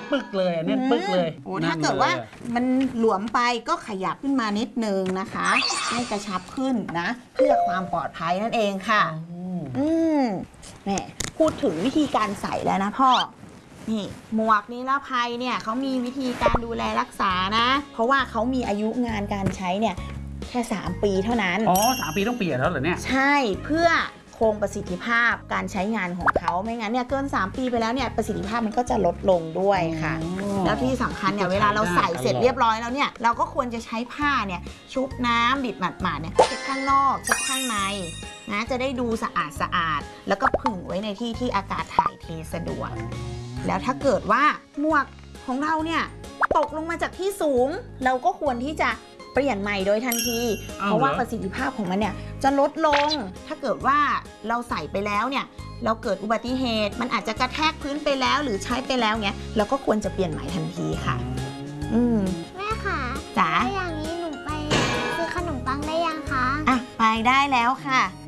ปึ๊กเลยแน่นปึ๊กเลยโอ้ถ้าเกิดว่ามันหลวมไปก็ขยับขึ้นมานิดนึงนะคะให้กระชับขึ้นนะเพื่อความปลอดภัยนั่นเองค่ะแหมพูดถึงวิธีการใส่แล้วนะพ่อนี่หมวกนิรภัยเนี่ยเขามีวิธีการดูแลรักษานะเพราะว่าเขามีอายุงานการใช้เนี่ยแค่3 ปีเท่านั้น 3 ปีต้องเปลี่ยนแล้วเหรอเนี่ยใช่เพื่อคงประสิทธิภาพการใช้งานของเขาไม่งั้นเนี่ยเกิน3 ปีไปแล้วเนี่ยประสิทธิภาพมันก็จะลดลงด้วยค่ะแล้วที่สำคัญเนี่ยเวลาเราใส่เสร็จเรียบร้อยแล้วเนี่ยเราก็ควรจะใช้ผ้าเนี่ยชุบน้ำบิดหมาดๆเนี่ยเช็ดข้างนอกเช็ดข้างในนะจะได้ดูสะอาดแล้วก็ผึ่งไว้ในที่ที่อากาศถ่ายเทสะดวกแล้วถ้าเกิดว่าหมวกของเราเนี่ยตกลงมาจากที่สูงเราก็ควรที่จะเปลี่ยนใหม่โดยทันทีเพราะว่าประสิทธิภาพของมันเนี่ยจะลดลงถ้าเกิดว่าเราใส่ไปแล้วเนี่ยเราเกิดอุบัติเหตุมันอาจจะกระแทกพื้นไปแล้วหรือใช้ไปแล้วเงี้ยเราก็ควรจะเปลี่ยนใหม่ทันทีค่ะแม่ค่ะจ๋าอย่างนี้หนูไปซื้อขนมปังได้ยังคะอ่ะไปได้แล้วค่ะ